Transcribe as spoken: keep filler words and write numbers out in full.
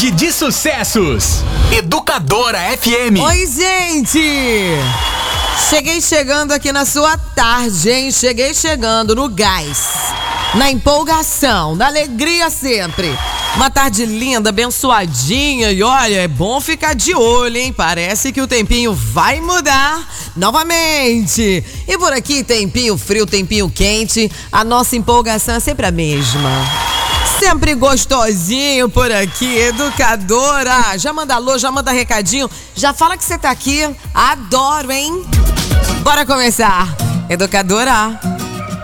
Tarde de Sucessos. Educadora F M. Oi, gente! Cheguei chegando aqui na sua tarde, hein? Cheguei chegando no gás, na empolgação, na alegria sempre. Uma tarde linda, abençoadinha. E olha, é bom ficar de olho, hein? Parece que o tempinho vai mudar novamente. E por aqui, tempinho frio, tempinho quente. A nossa empolgação é sempre a mesma. Sempre gostosinho por aqui, educadora. Já manda alô, já manda recadinho. Já fala que você tá aqui. Adoro, hein? Bora começar. Educadora.